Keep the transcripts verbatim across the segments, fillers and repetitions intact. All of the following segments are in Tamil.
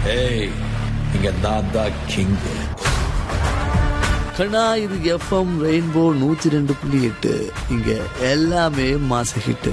ஏய், இங்க நான் தான் கிங். கண்ணா, இது எஃப்எம் ரெயின்போ நூத்தி ரெண்டு புள்ளி எட்டு. இங்க எல்லாமே மாச ஹிட்.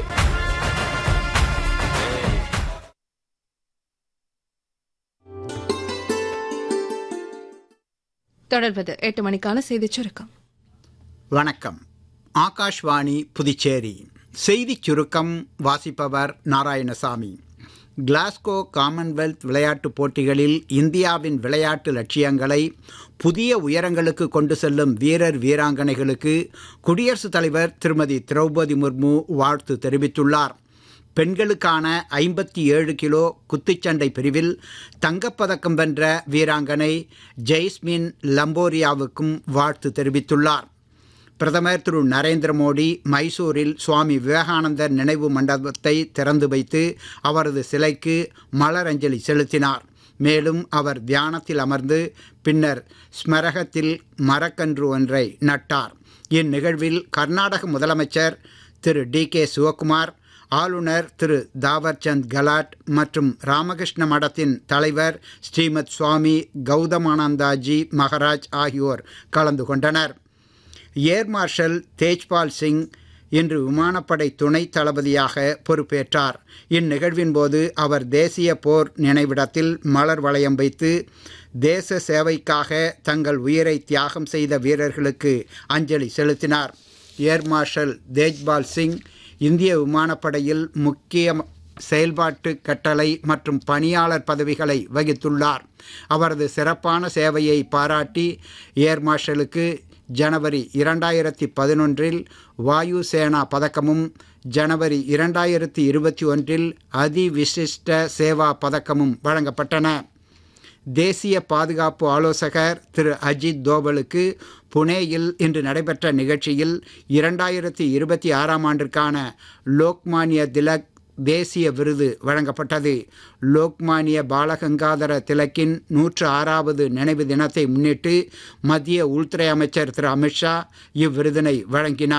தொடர்வது எட்டு மணிக்கான செய்திச் சுருக்கம். வணக்கம். ஆகாஷ்வாணி புதுச்சேரி செய்திச் சுருக்கம் வாசிப்பவர் நாராயணசாமி. கிளாஸ்கோ காமன்வெல்த் விளையாட்டுப் போட்டிகளில் இந்தியாவின் விளையாட்டு லட்சியங்களை புதிய உயரங்களுக்கு கொண்டு செல்லும் வீரர் வீராங்கனைகளுக்கு குடியரசுத் தலைவர் திருமதி திரௌபதி முர்மு வாழ்த்து தெரிவித்துள்ளார். பெண்களுக்கான ஐம்பத்தி ஏழு கிலோ குத்துச்சண்டை பிரிவில் தங்கப்பதக்கம் வென்ற வீராங்கனை ஜெய்ஸ்மின் லம்போரியாவுக்கும் வாழ்த்து தெரிவித்துள்ளார். பிரதமர் திரு நரேந்திர மோடி மைசூரில் சுவாமி விவேகானந்தர் நினைவு மண்டபத்தை திறந்து வைத்து அவரது சிலைக்கு மலரஞ்சலி செலுத்தினார். மேலும் அவர் தியானத்தில் அமர்ந்து பின்னர் ஸ்மரகத்தில் மரக்கன்று ஒன்றை நட்டார். இந்நிகழ்வில் கர்நாடக முதலமைச்சர் திரு டி கே சிவகுமார், ஆளுநர் திரு தாவர்சந்த் கெலாட் மற்றும் ராமகிருஷ்ண மடத்தின் தலைவர் ஸ்ரீமத் சுவாமி கௌதமானந்தாஜி மகராஜ் ஆகியோர் கலந்து கொண்டனர். ஏர் மார்ஷல் தேஜ்பால் சிங் இன்று விமானப்படை துணை தளபதியாக பொறுப்பேற்றார். இந்நிகழ்வின் போது அவர் தேசிய போர் நினைவிடத்தில் மலர் வளையம் வைத்து தேச சேவைக்காக தங்கள் உயிரை தியாகம் செய்த வீரர்களுக்கு அஞ்சலி செலுத்தினார். ஏர் மார்ஷல் தேஜ்பால் சிங் இந்திய விமானப்படையில் முக்கிய செயல்பாட்டு கட்டளை மற்றும் பணியாளர் பதவிகளை வகித்துள்ளார். அவரது சிறப்பான சேவையை பாராட்டி ஏர் மார்ஷலுக்கு ஜனவரி இரண்டாயிரத்தி பதினொன்றில் வாயு சேனா பதக்கமும் ஜனவரி இரண்டாயிரத்தி இருபத்தி ஒன்றில் அதி விசிஷ்ட சேவா பதக்கமும் வழங்கப்பட்டன. தேசிய பாதுகாப்பு ஆலோசகர் திரு அஜித் தோவலுக்கு புனேயில் இன்று நடைபெற்ற நிகழ்ச்சியில் இரண்டாயிரத்தி இருபத்தி ஆறாம் ஆண்டிற்கான லோக்மானிய திலக் தேசிய விருது வழங்கப்பட்டது. லோக்மானிய பாலகங்காதர திலக்கின் நூற்று ஆறாவது நினைவு தினத்தை முன்னிட்டு மத்திய உள்துறை அமைச்சர் திரு அமித்ஷா இவ்விருதினை வழங்கினார்.